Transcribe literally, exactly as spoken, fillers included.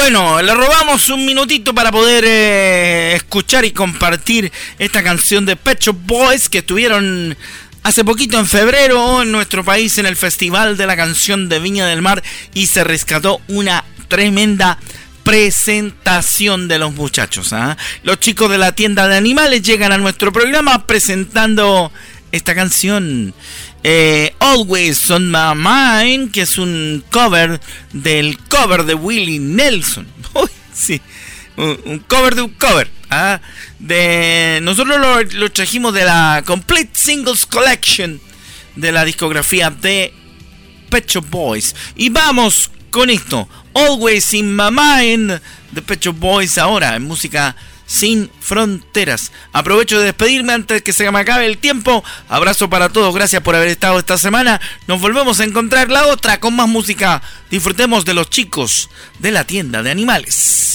Bueno, le robamos un minutito para poder eh, escuchar y compartir esta canción de Pet Shop Boys que estuvieron hace poquito en febrero en nuestro país en el Festival de la Canción de Viña del Mar y se rescató una tremenda presentación de los muchachos. ¿eh? Los chicos de la tienda de animales llegan a nuestro programa presentando esta canción. Eh, Always on My Mind, que es un cover del cover de Willie Nelson. Uy, sí, un, un cover de un cover. ¿ah? De, nosotros lo, lo trajimos de la Complete Singles Collection de la discografía de Pet Shop Boys. Y vamos con esto, Always in My Mind de Pet Shop Boys, ahora en música sin fronteras. Aprovecho de despedirme antes de que se me acabe el tiempo. Abrazo para todos, gracias por haber estado esta semana. Nos volvemos a encontrar la otra con más música. Disfrutemos de los chicos de la tienda de animales.